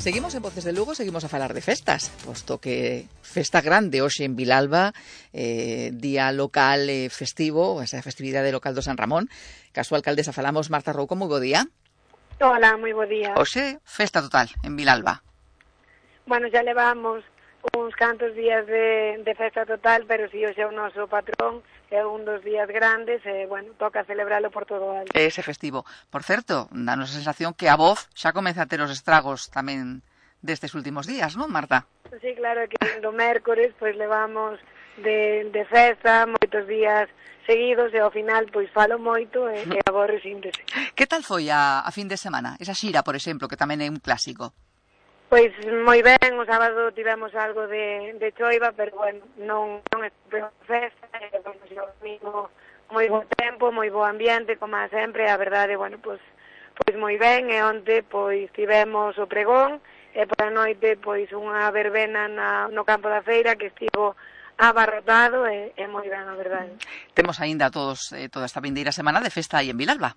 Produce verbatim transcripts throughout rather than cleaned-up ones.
Seguimos en Voces de Lugo, seguimos a falar de festas, posto que festa grande hoxe en Vilalba, eh, día local eh, festivo, esa festividade local do San Ramón. Caso alcaldesa falamos, Marta Rouco, moi bo día. Hola, moi bo día. Hoxe, festa total en Vilalba. Bueno, xa levamos uns cantos días de, de festa total, pero si hoxe é o noso patrón, é un dos días grandes, e, bueno, toca celebralo por todo o alto. Ese festivo. Por certo, danos a sensación que a voz xa comeza a ter os estragos tamén destes últimos días, non, Marta? Sí, claro, que do mércores, pois levamos de, de festa, moitos días seguidos, e ao final, pois falo moito, e, e a voz resíntese. Que tal foi a, a fin de semana? Esa xira, por exemplo, que tamén é un clásico. Pois moi ben, o sábado tivemos algo de, de choiva, pero bueno, non, non é festa, e bueno, o domingo moi bo tempo, moi bo ambiente, como sempre, a verdade, bueno, pois, pois moi ben, e onte pois tivemos o pregón, e por a noite pois unha verbena na, no campo da feira que estivo abarrotado, e, e moi ben, a verdade. Temos aínda todos eh, toda esta vindeira semana de festa aí en Vilalba.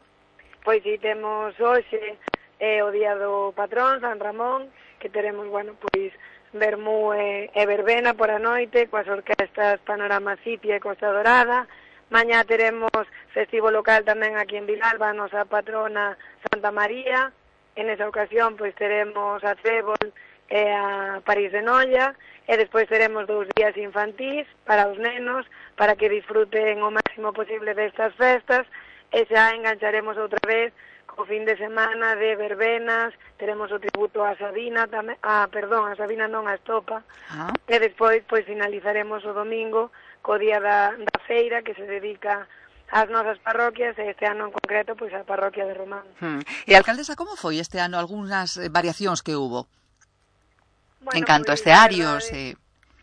Pois si, temos hoxe é o día do patrón, San Ramón, que teremos, bueno, pois, vermú e, e verbena por a noite, coas orquestas Panorama City e Costa Dorada. Mañá teremos festivo local tamén aquí en Vilalba, a nosa patrona Santa María. En esa ocasión, pois, teremos a Trébol e a París de Noia, e despois teremos dous días infantís para os nenos, para que disfruten o máximo posible destas festas, e xa engancharemos outra vez o fin de semana de verbenas, teremos o tributo a Sabina, tamén, a, perdón, a Sabina non, a Estopa, ah. e despois pois finalizaremos o domingo co día da, da feira que se dedica ás nosas parroquias, e este ano en concreto pois a parroquia de Román. Hmm. E alcaldesa, como foi este ano algunhas variacións que hubo? Bueno, en canto a escearios e...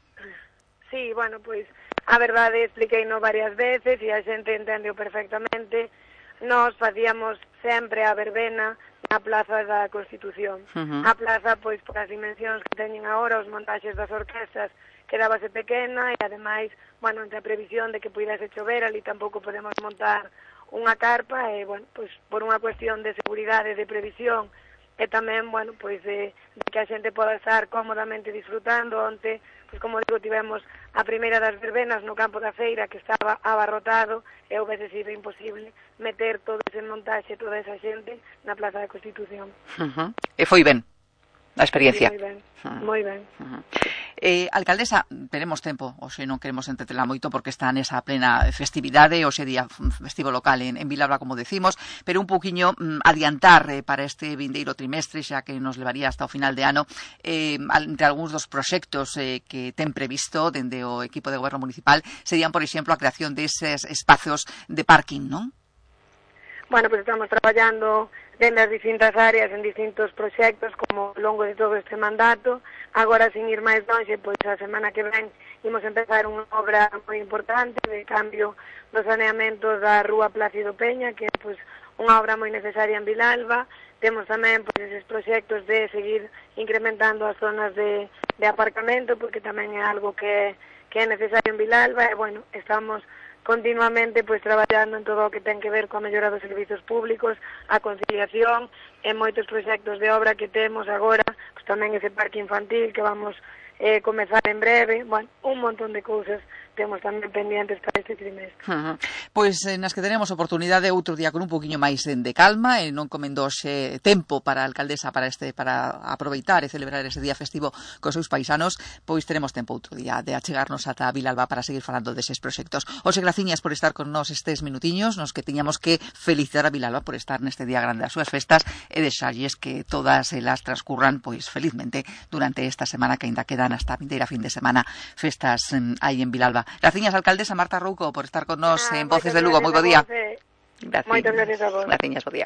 Sí, bueno, pois a verdade expliqueino varias veces e a xente entendeu perfectamente. Nós facíamos sempre a verbena na Plaza da Constitución. Uh-huh. A plaza, pois, por as dimensións que teñen agora, os montaxes das orquestas, quedábase pequena, e ademais, bueno, entre a previsión de que puidase chover, ali tampouco podemos montar unha carpa, e, bueno, pois, por unha cuestión de seguridade, de previsión, e tamén, bueno, pois, de, de que a xente poda estar cómodamente disfrutando. Onte, pois, como digo, tivemos a primeira das verbenas no campo da feira, que estaba abarrotado, e houvese sido imposible meter todo ese montaxe, toda esa xente na Plaza da Constitución. Uh-huh. E foi ben a experiencia. Sí, moi ben, uh-huh. moi ben. Uh-huh. Eh, alcaldesa, teremos tempo, hoxe non queremos entretela moito porque está nesa plena festividade, hoxe día festivo local en, en Vilalba, como decimos, pero un pouquiño mm, adiantar eh, para este vindeiro trimestre, xa que nos levaría hasta o final de ano, eh, entre algúns dos proxectos eh, que ten previsto dende o equipo de goberno municipal, serían, por exemplo, a creación deses espazos de parking, non? Bueno, pues estamos traballando dende as distintas áreas en distintos proxectos como ao longo de todo este mandato. Agora, sin ir máis longe, pois a semana que ven imos empezar unha obra moi importante de cambio do saneamento da Rúa Plácido Peña, que é pois, unha obra moi necesaria en Vilalba. Temos tamén pois, eses proxectos de seguir incrementando as zonas de, de aparcamento, porque tamén é algo que, que é necesario en Vilalba, e, bueno, estamos continuamente pois traballando en todo o que ten que ver coa mellora dos servizos públicos, a conciliación, en moitos proxectos de obra que temos agora, pois tamén ese parque infantil que vamos eh, comezar en breve, bueno, un montón de cousas temos tamén pendientes para este trimestre. Uh-huh. Pois eh, nas que teremos oportunidade outro día con un poquinho máis de calma, e non comendose tempo para a alcaldesa para este para aproveitar e celebrar ese día festivo cos seus paisanos, pois teremos tempo outro día de achegarnos ata Vilalba para seguir falando deses proxectos. Oxe, graciñas por estar con nós estes minutiños, nos que tiñamos que felicitar a Vilalba por estar neste día grande das súas festas, e deixarlles que todas elas transcurran pois felizmente durante esta semana que ainda quedan hasta a vindeira fin de semana festas um, aí en Vilalba. Graciñas, alcaldesa Marta Rouco, por estar con nós ah, en Voces de Lugo. Moi bo día. Moitas gracias a vos. Graciñas, bo día.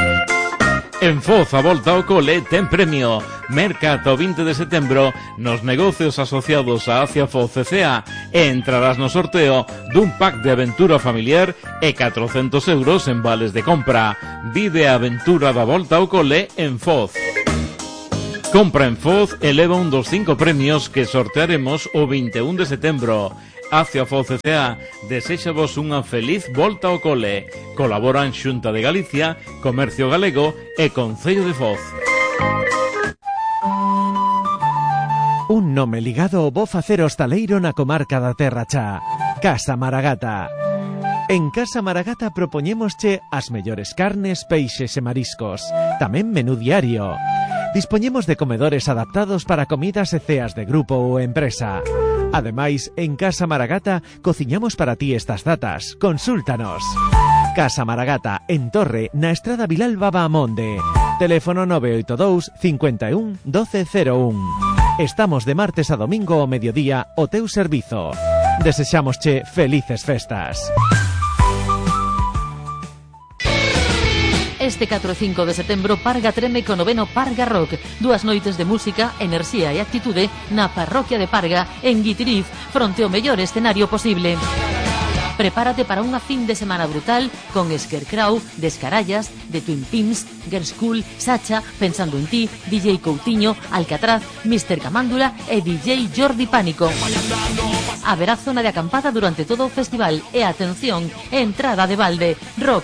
En Foz, a volta ao cole ten premio. Merca ata o vinte de setembro nos negocios asociados a Acia Foz C C A e entrarás no sorteo dun pack de aventura familiar e catrocentos euros en vales de compra. Vive a aventura da volta ao cole en Foz. Compra en Foz e leva un dos cinco premios que sortearemos o vinte e un de setembro. Acia Foz C C A deséxavos unha feliz volta ao cole. Colaboran Xunta de Galicia, Comercio Galego e Concello de Foz. Un nome ligado ao bo facer hostaleiro na comarca da Terra Cha. Casa Maragata. En Casa Maragata propoñémosche as mellores carnes, peixes e mariscos. Tamén menú diario. Dispoñemos de comedores adaptados para comidas e ceas de grupo ou empresa. Ademais, en Casa Maragata cociñamos para ti estas datas. Consúltanos. Casa Maragata, en Torre, na Estrada Vilalba Baamonde. Teléfono nove oito dous, cinco un, doce cero un. Estamos de martes a domingo ao mediodía ao teu servizo. Desexámosche felices festas. Este catro e cinco de setembro Parga treme co noveno Parga Rock. Dúas noites de música, enerxía e actitude na parroquia de Parga, en Guitiriz, fronte ao mellor escenario posible. Prepárate para unha fin de semana brutal con Scarecrow, Descarallas, The Twin Pimps, Girls School, Sacha, Pensando en ti, D J Coutinho, Alcatraz, mister Camándula e D J Jordi Pánico. Haberá zona de acampada durante todo o festival e, atención, entrada de balde. Rock